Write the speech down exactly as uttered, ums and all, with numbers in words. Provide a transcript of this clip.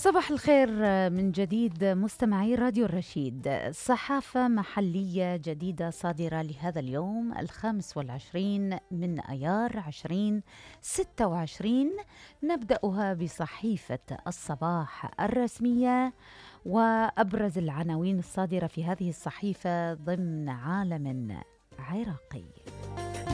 صباح الخير من جديد مستمعي راديو الرشيد. صحافة محلية جديدة صادرة لهذا اليوم الخامس والعشرين من أيار عشرين ستة وعشرين. نبدأها بصحيفة الصباح الرسمية، وأبرز العناوين الصادرة في هذه الصحيفة ضمن عالم عراقي.